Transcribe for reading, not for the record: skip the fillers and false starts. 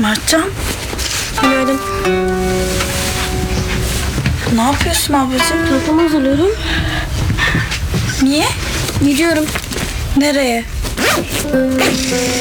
Mertcan, Günaydın. ne yapıyorsun ablacığım? Telefonumu hazırlıyorum. Niye? Gidiyorum. Nereye?